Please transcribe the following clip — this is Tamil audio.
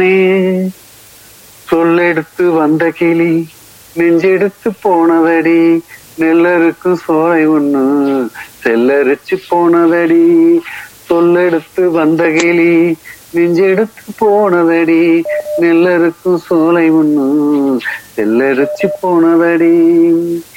சொல்லெடுத்து வந்த கிளி நெஞ்செடுத்து போனதடி, நெல்லருக்கும் சோலை ஒண்ணு செல்லரிச்சு போனதடி. சொல்லெடுத்து வந்த கிளி நெஞ்செடுத்து போனதடி, நெல்லருக்கும் சோலை ஒண்ணு செல்லரிச்சு போனதடி.